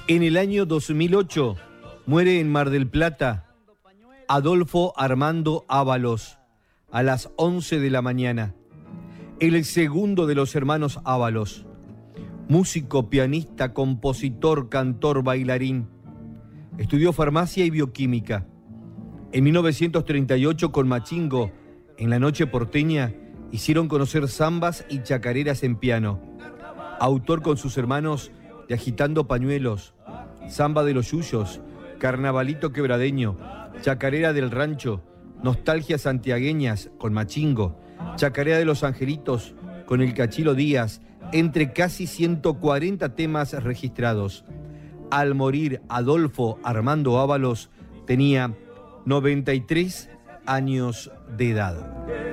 En el año 2008 muere en Mar del Plata Adolfo Armando Ábalos a las 11 de la mañana. El segundo de los hermanos Ábalos, músico, pianista, compositor, cantor, bailarín. Estudió farmacia y bioquímica. En 1938 con Machingo, en la noche porteña, hicieron conocer zambas y chacareras en piano. Autor con sus hermanos de Agitando Pañuelos, Zamba de los Yuyos, Carnavalito Quebradeño, Chacarera del Rancho, Nostalgias Santiagueñas con Machingo, Chacarera de los Angelitos con el Cachilo Díaz, entre casi 140 temas registrados. Al morir Adolfo Armando Ábalos tenía 93 años de edad.